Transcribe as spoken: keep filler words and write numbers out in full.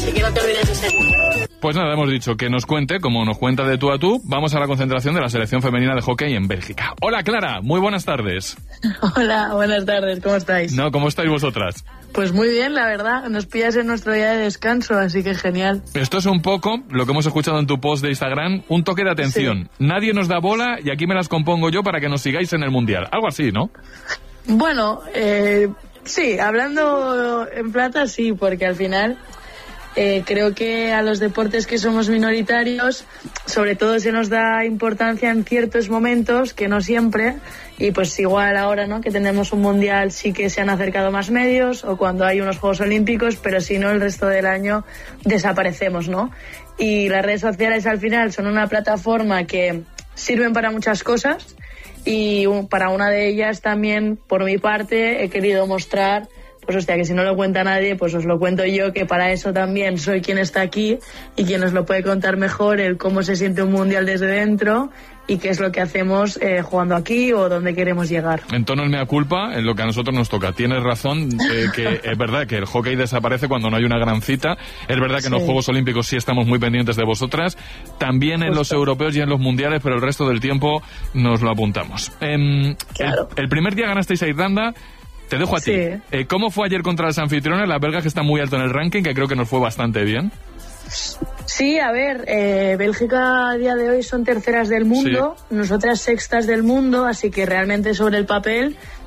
Así que no te olvides de seguirme. Pues nada, hemos dicho que nos cuente, como nos cuenta de tú a tú, vamos a la concentración de la selección femenina de hockey en Bélgica. Hola Clara, muy buenas tardes. Hola, buenas tardes, ¿cómo estáis? No, ¿cómo estáis vosotras? Pues muy bien, la verdad, nos pillas en nuestro día de descanso, así que genial. Esto es un poco lo que hemos escuchado en tu post de Instagram, un toque de atención. Sí. Nadie nos da bola y aquí me las compongo yo para que nos sigáis en el Mundial. Algo así, ¿no? Bueno, eh, sí, hablando en plata sí, porque al final... Eh, creo que a los deportes que somos minoritarios sobre todo se nos da importancia en ciertos momentos, que no siempre, y pues igual ahora, ¿no?, que tenemos un mundial sí que se han acercado más medios, o cuando hay unos Juegos Olímpicos, pero si no el resto del año desaparecemos, ¿no? Y las redes sociales al final son una plataforma que sirven para muchas cosas, y para una de ellas también, por mi parte, he querido mostrar pues hostia, que si no lo cuenta nadie, pues os lo cuento yo, que para eso también soy quien está aquí y quien os lo puede contar mejor, el cómo se siente un mundial desde dentro y qué es lo que hacemos eh, jugando aquí o dónde queremos llegar. En tono el mea culpa, en lo que a nosotros nos toca. Tienes razón, eh, que es verdad que el hockey desaparece cuando no hay una gran cita, es verdad que sí. En los Juegos Olímpicos sí estamos muy pendientes de vosotras, también en Justo. Los europeos y en los mundiales, pero el resto del tiempo nos lo apuntamos. Eh, claro. el, el primer día ganasteis a Irlanda. Te dejo a ti. Sí. Eh, ¿Cómo fue ayer contra las anfitriones, las belgas que están muy alto en el ranking, que creo que nos fue bastante bien? Sí, a ver, eh, Bélgica a día de hoy son terceras del mundo, sí. Nosotras sextas del mundo, así que realmente sobre el papel